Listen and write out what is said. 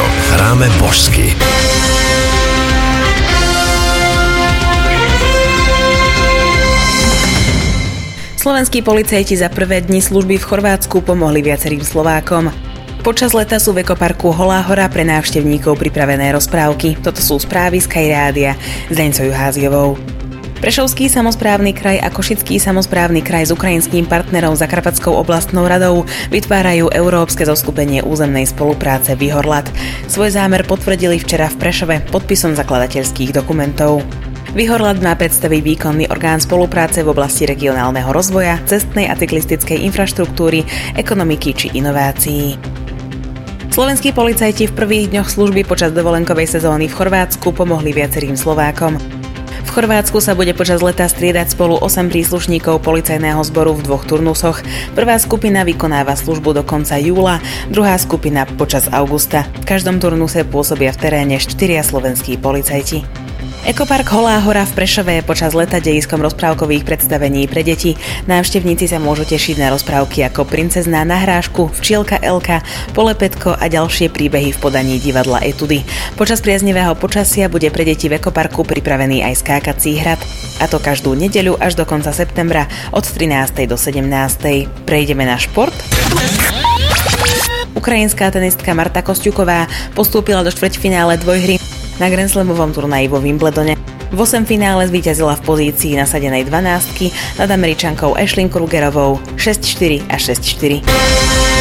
rádio. Hráme božsky. Slovenskí policajti za prvé dni služby v Chorvátsku pomohli viacerým Slovákom. Počas leta sú v ekoparku Holá hora pre návštevníkov pripravené rozprávky. Toto sú správy z Sky Rádia s Deňcou Juháziovou. Prešovský samosprávny kraj a Košický samosprávny kraj s ukrajinským partnerom Zakarpatskou oblastnou radou vytvárajú Európske zoskupenie územnej spolupráce Vyhorlat. Svoj zámer potvrdili včera v Prešove podpisom zakladateľských dokumentov. Vyhorlat má predstaviť výkonný orgán spolupráce v oblasti regionálneho rozvoja, cestnej a cyklistickej infraštruktúry, ekonomiky či inovácií. Slovenskí policajti v prvých dňoch služby počas dovolenkovej sezóny v Chorvátsku pomohli viacerým Slovákom. V Chorvátsku sa bude počas leta striedať spolu 8 príslušníkov policajného zboru v 2 turnusoch. Prvá skupina vykonáva službu do konca júla, druhá skupina počas augusta. V každom turnuse pôsobia v teréne 4 slovenskí policajti. Ekopark Holá hora v Prešove je počas leta dejiskom rozprávkových predstavení pre deti. Návštevníci sa môžu tešiť na rozprávky ako Princezná na hrášku, Včielka Elka, Polepetko a ďalšie príbehy v podaní divadla Etudy. Počas priaznivého počasia bude pre deti v ekoparku pripravený aj skákací hrad. A to každú nedeľu až do konca septembra od 13. do 17. Prejdeme na šport. Ukrajinská tenistka Marta Kosťuková postúpila do štvrťfinále dvojhry na Grand Slamovom turnaji vo Wimbledone. V 8 finále zvíťazila v pozícii nasadenej 12 nad Američankou Ashley Krugerovou 6-4 a 6-4.